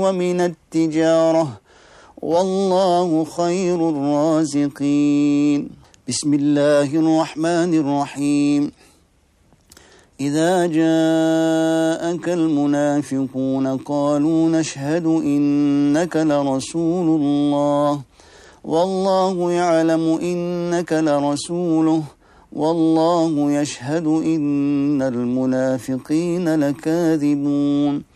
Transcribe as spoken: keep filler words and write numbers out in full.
ومن التجارة والله خير الرازقين. بسم الله الرحمن الرحيم. إذا جاءك المنافقون قالوا نشهد إنك لرسول الله والله يعلم إنك لرسوله والله يشهد إن المنافقين لكاذبون.